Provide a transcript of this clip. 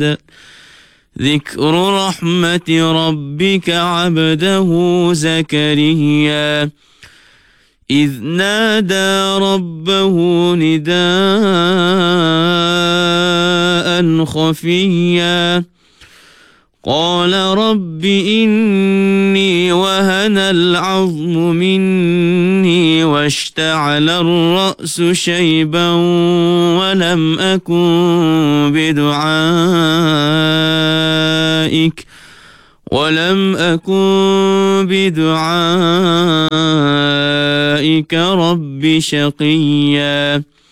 ذكر رحمة ربك عبده زكريا إذ نادى ربه نداء خفيا قال رب إني وهن العظم مني واشتعل الرأس شيبا ولم أكن بدعائك رب شقيا